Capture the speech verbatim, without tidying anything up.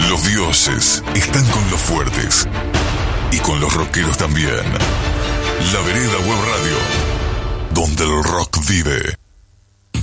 Los dioses están con los fuertes y con los rockeros también. La Vereda Web Radio, donde el rock vive.